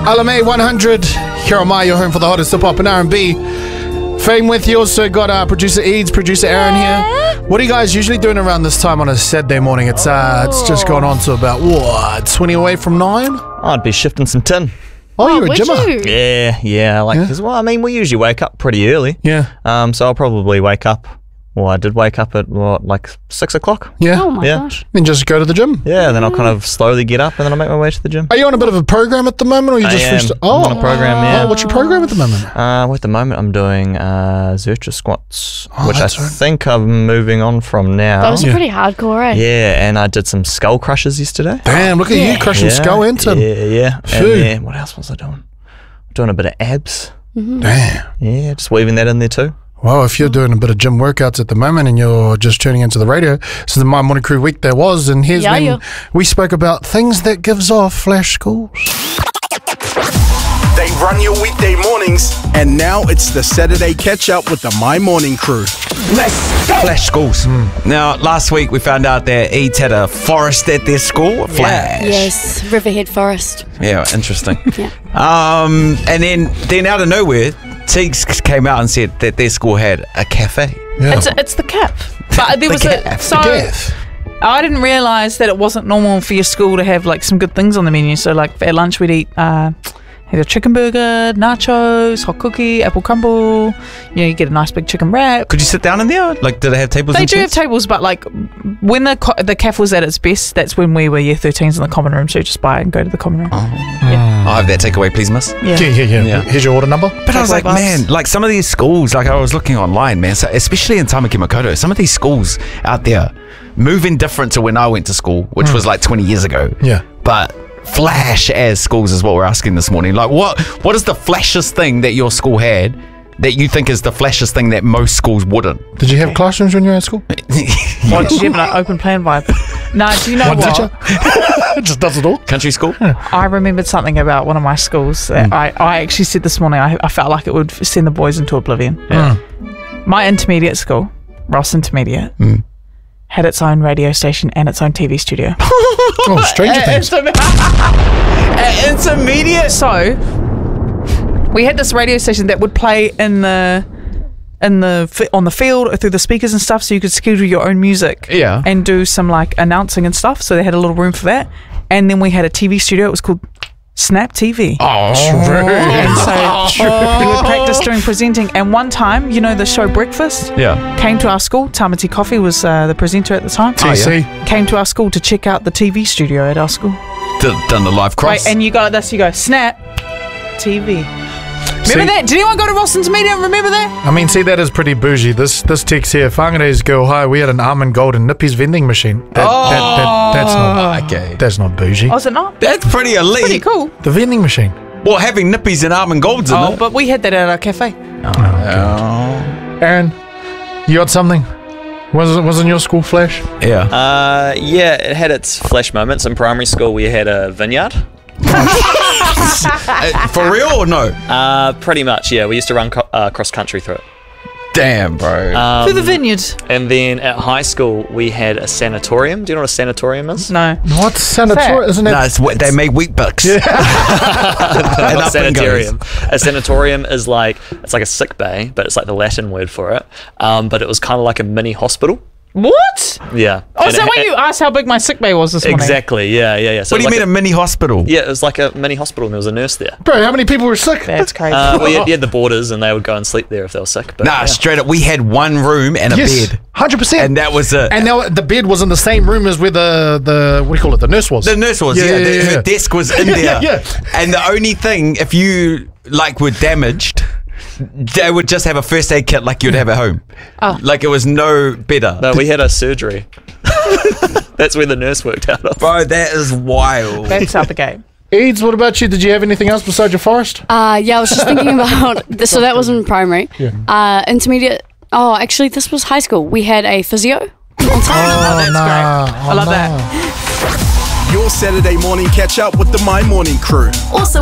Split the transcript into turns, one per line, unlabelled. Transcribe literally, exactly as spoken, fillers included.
L M A one hundred, here on my, your home for the hottest hip-hop and R and B. Fame with you, also got uh, producer Eads, producer Aaron here. What are you guys usually doing around this time on a Saturday morning? It's uh, it's just gone on to about, what, twenty away from nine?
I'd be shifting some tin.
Oh,
Oh,
you're a
would
gymmer.
you?
Yeah, yeah. Like,
Yeah.
'cause, well, I mean, we usually wake up pretty early.
Yeah,
Um, so I'll probably wake up. Well, I did wake up at what, like six o'clock.
yeah.
Oh my
Yeah.
gosh.
Then just go to the gym.
Yeah, then I'll kind of slowly get up and then I'll make my way to the gym.
Are you on a bit of a program at the moment, or you
I
just
am.
finished?
I'm on a program, yeah.
Oh, what's your program at the moment?
Uh, well, at the moment, I'm doing uh, Zercher squats,
Oh,
which I
that's right.
think I'm moving on from now.
That was
Yeah.
pretty hardcore, eh?
Yeah, and I did some skull crushes yesterday.
Damn, look at you
Yeah.
crushing
yeah,
skull into.
Yeah, yeah.
Phew.
And then what else was I doing? Doing a bit of abs.
Damn.
Yeah, just weaving that in there too.
Well, if you're doing a bit of gym workouts at the moment and you're just tuning into the radio, so the My Morning Crew week there was, and here's
Yeah,
when
yeah.
we spoke about things that gives off flash schools.
They run your weekday mornings, and now it's the Saturday catch up with the My Morning Crew.
Flash schools. Now, last week we found out that Eads had a forest at their school. A Flash.
Yes, Riverhead Forest.
Yeah, interesting.
Yeah.
Um, and then, then out of nowhere, Teagues came out and said that their school had a cafe.
Yeah.
It's, it's the cap. But there was a
cap.
so
Gaff.
I didn't realise that it wasn't normal for your school to have like some good things on the menu. So like at lunch we'd eat uh, either chicken burger, nachos, hot cookie, apple crumble. You know, you get a nice big chicken wrap.
Could you sit down in there? Like, do they have tables
They
and
do have
chairs?
tables, but like when the co- the cafe was at its best, that's when we were year thirteens in the common room. So you just buy it and go to the common room.
I'll have that takeaway, please, miss.
Yeah, yeah, yeah,
Yeah.
Here's your order number.
But I was
Takeaway
like,
bus.
man, like some of these schools, like I was looking online, man, so especially in Tamaki Makaurau, some of these schools out there moving different to when I went to school, which was like twenty years ago.
Yeah.
But flash as schools is what we're asking this morning. Like, what what is the flashiest thing that your school had that you think is the flashiest thing that most schools wouldn't?
Did you have classrooms when you were at school?
Why did you have an open plan vibe? Nah, do you know
One
what?
teacher? Just does it all.
Country school?
I remembered something about one of my schools that I, I actually said this morning. I, I felt like it would send the boys into oblivion. My intermediate school, Ross Intermediate, had its own radio station and its own T V studio.
Oh, Stranger Things.
At intermediate, so we had this radio station that would play in the in the fi- on the field or through the speakers and stuff, so you could schedule your own music.
Yeah.
And do some like announcing and stuff. So they had a little room for that, and then we had a T V studio. It was called Snap T V.
Oh,
And so we would practice doing presenting. And one time, you know, the show Breakfast
yeah.
came to our school. Tamati Coffee was uh, the presenter at the time.
T C.
Came to our school to check out the T V studio at our school.
D- done the live cross.
Wait, and you go this, you go Snap T V. Remember
See-
that? Did anyone go to Rosson's Media and remember that?
I mean, see, that is pretty bougie. This this text here, Whangare's Girl High, we had an almond gold and Nippy's vending machine. That, that, that, that's not
okay.
that's not bougie.
Oh, is it not?
That's pretty elite.
Pretty cool.
The vending machine.
Well, having nippies and almond golds in
Oh,
it.
but we had that at our cafe.
Aaron, you got something? Wasn't wasn't your school flash?
Yeah.
Uh, yeah, it had its flash moments. In primary school, we had a vineyard.
Uh, for real or no?
Uh, pretty much, yeah. We used to run co- uh, cross country through it.
Damn, bro.
Um,
Through the vineyard.
And then at high school, we had a sanatorium. Do you know what a sanatorium is?
No.
What's sanatorium? Isn't it?
no, it's what they make wheat bucks.
Not
up and
sanitarium. A sanatorium is like, it's like a sick bay, but it's like the Latin word for it. Um, but it was kind of like a mini hospital.
What?
Yeah.
Oh,
And
is that
it-
when you asked how big my sick bay was this morning?
Exactly. Yeah, yeah, yeah. So
What do you
it was
mean a
like
mini hospital?
Yeah, it was like a mini hospital, and there was a nurse there.
Bro, how many people were sick?
That's crazy.
Uh, well, you had, you had the boarders, and they would go and sleep there if they were sick. But
Nah,
yeah.
straight up. We had one room and a
Yes,
bed.
one hundred percent.
And that was it.
And now the bed was in the same room as where the, the what do you call it, the nurse was.
The nurse was,
Yeah,
yeah.
yeah,
the-
yeah,
her
yeah.
desk was in
Yeah,
there.
yeah, yeah.
And the only thing, if you like were damaged, they would just have a first aid kit like you'd have at home.
Oh.
Like it was no better.
No, we had a surgery. That's where the nurse worked out of.
Bro, that is wild.
That's out the game.
Eads, what about you? Did you have anything else besides your forest?
Uh, yeah, I was just thinking about, th- so that was in primary.
Yeah.
Uh, intermediate, oh, actually, this was high school. We had a physio.
Oh,
that's
nah.
great.
Oh,
I love
nah.
that.
Your Saturday morning catch up with the My Morning Crew.
Also